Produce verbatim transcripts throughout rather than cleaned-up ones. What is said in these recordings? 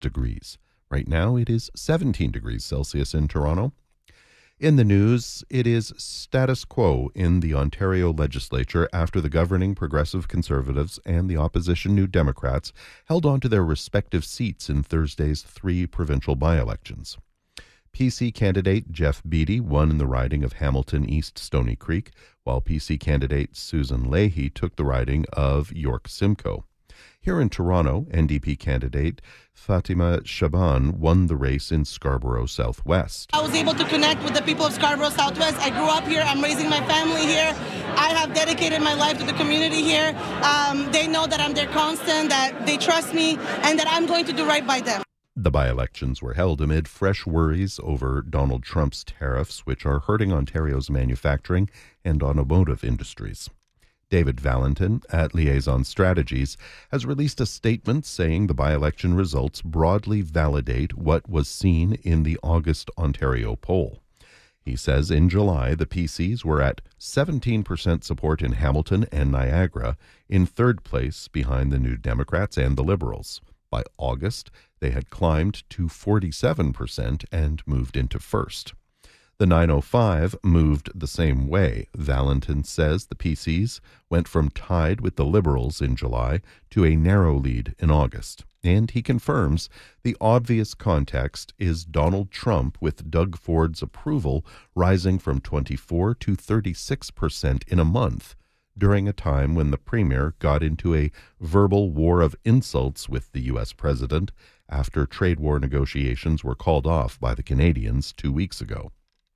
degrees. Right now, it is seventeen degrees Celsius in Toronto. In the news, it is status quo in the Ontario legislature after the governing Progressive Conservatives and the opposition New Democrats held on to their respective seats in Thursday's three provincial by-elections. P C candidate Jeff Beattie won in the riding of Hamilton East Stony Creek, while P C candidate Susan Leahy took the riding of York Simcoe. Here in Toronto, N D P candidate Fatima Shaban won the race in Scarborough Southwest. I was able to connect with the people of Scarborough Southwest. I grew up here. I'm raising my family here. I have dedicated my life to the community here. Um, they know that I'm their constant, that they trust me, and that I'm going to do right by them. The by-elections were held amid fresh worries over Donald Trump's tariffs, which are hurting Ontario's manufacturing and automotive industries. David Valentin at Liaison Strategies has released a statement saying the by-election results broadly validate what was seen in the August Ontario poll. He says in July, the P Cs were at seventeen percent support in Hamilton and Niagara, in third place behind the New Democrats and the Liberals. By August, they had climbed to forty-seven percent and moved into first. The nine oh five moved the same way. Valentin says the P Cs went from tied with the Liberals in July to a narrow lead in August. And he confirms the obvious context is Donald Trump, with Doug Ford's approval rising from twenty-four to thirty-six percent in a month, during a time when the premier got into a verbal war of insults with the U S president after trade war negotiations were called off by the Canadians two weeks ago.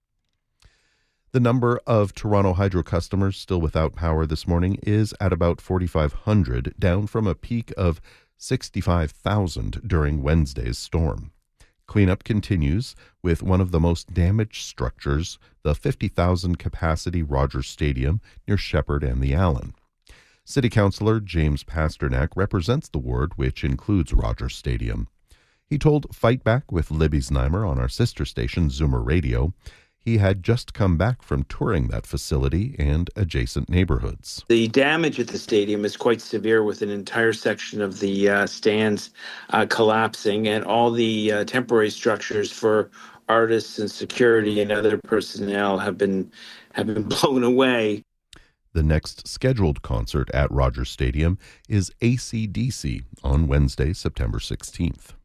The number of Toronto Hydro customers still without power this morning is at about forty-five hundred, down from a peak of sixty-five thousand during Wednesday's storm. Cleanup continues with one of the most damaged structures, the fifty thousand capacity Rogers Stadium near Sheppard and the Allen. City Councillor James Pasternak represents the ward, which includes Rogers Stadium. He told Fight Back with Libby Znaimer on our sister station Zoomer Radio he had just come back from touring that facility and adjacent neighborhoods. The damage at the stadium is quite severe, with an entire section of the uh, stands uh, collapsing, and all the uh, temporary structures for artists and security and other personnel have been have been blown away. The next scheduled concert at Rogers Stadium is A C D C on Wednesday, September sixteenth.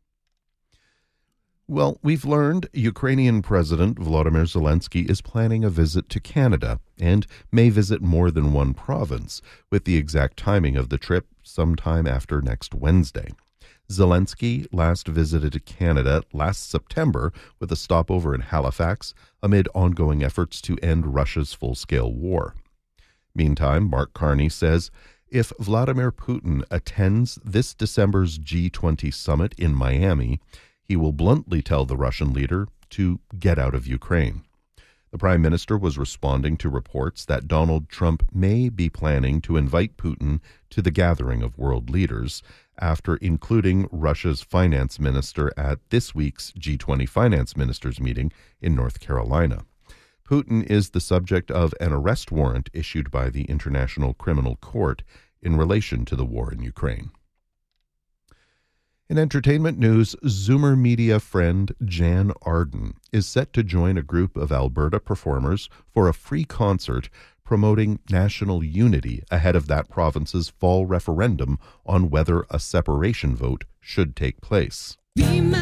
Well, we've learned Ukrainian President Volodymyr Zelensky is planning a visit to Canada and may visit more than one province, with the exact timing of the trip sometime after next Wednesday. Zelensky last visited Canada last September with a stopover in Halifax amid ongoing efforts to end Russia's full-scale war. Meantime, Mark Carney says if Vladimir Putin attends this December's G twenty summit in Miami, he will bluntly tell the Russian leader to get out of Ukraine. The Prime Minister was responding to reports that Donald Trump may be planning to invite Putin to the gathering of world leaders after including Russia's finance minister at this week's G twenty finance ministers meeting in North Carolina. Putin is the subject of an arrest warrant issued by the International Criminal Court in relation to the war in Ukraine. In entertainment news, Zoomer Media friend Jan Arden is set to join a group of Alberta performers for a free concert promoting national unity ahead of that province's fall referendum on whether a separation vote should take place.